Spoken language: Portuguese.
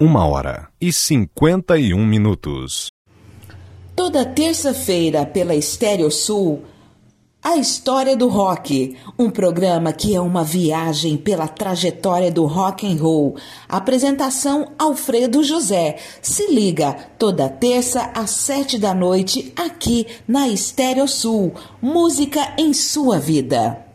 1h51. Toda terça-feira pela Estéreo Sul, A História do Rock, um programa que é uma viagem pela trajetória do rock and roll. Apresentação Alfredo José. Se liga, toda terça às 7 da noite, aqui na Estéreo Sul. Música em sua vida.